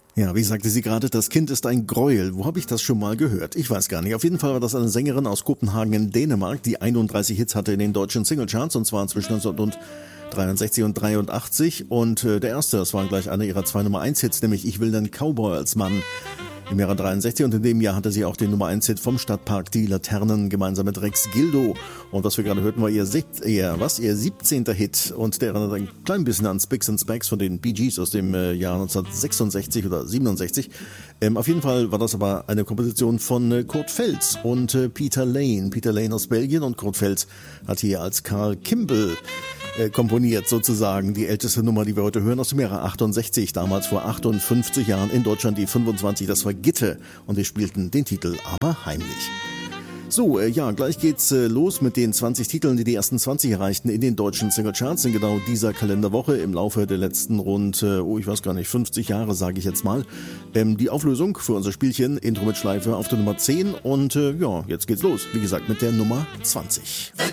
Ja, wie sagte sie gerade, das Kind ist ein Gräuel. Wo habe ich das schon mal gehört? Ich weiß gar nicht. Auf jeden Fall war das eine Sängerin aus Kopenhagen in Dänemark, die 31 Hits hatte in den deutschen Singlecharts, und zwar zwischen 1963 und 83. Und der erste, das war gleich einer ihrer 2 Nummer-1-Hits, nämlich Ich will nen Cowboy als Mann. Im Jahre 63, und in dem Jahr hatte sie auch den Nummer-1-Hit vom Stadtpark Die Laternen gemeinsam mit Rex Gildo. Und was wir gerade hörten, war ihr 17. Hit, und der erinnert ein klein bisschen an Spicks and Specks von den Bee Gees aus dem Jahr 1966 oder 67. Auf jeden Fall war das aber eine Komposition von Kurt Feltz und Peter Lane. Peter Lane aus Belgien, und Kurt Feltz hat hier als Carl Kimball komponiert, sozusagen die älteste Nummer, die wir heute hören, aus dem Jahre 68, damals vor 58 Jahren in Deutschland die 25, das war Gitte, und wir spielten den Titel Aber heimlich. So, gleich geht's los mit den 20 Titeln, die ersten 20 erreichten in den deutschen Singlecharts in genau dieser Kalenderwoche im Laufe der letzten rund, 50 Jahre, sage ich jetzt mal. Die Auflösung für unser Spielchen, Intro mit Schleife auf der Nummer 10, und jetzt geht's los, wie gesagt, mit der Nummer 20.